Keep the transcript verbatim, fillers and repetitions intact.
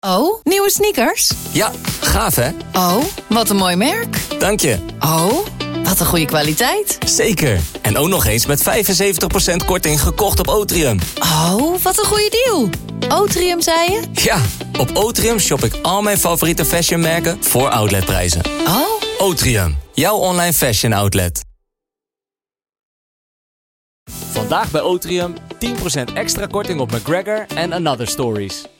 Oh, nieuwe sneakers? Ja, gaaf hè? Oh, wat een mooi merk. Dank je. Oh, wat een goede kwaliteit. Zeker. En ook nog eens met vijfenzeventig procent korting gekocht op Otrium. Oh, wat een goede deal. Otrium, zei je? Ja, op Otrium shop ik al mijn favoriete fashionmerken voor outletprijzen. Oh. Otrium, jouw online fashion outlet. Vandaag bij Otrium tien procent extra korting op McGregor en Another Stories.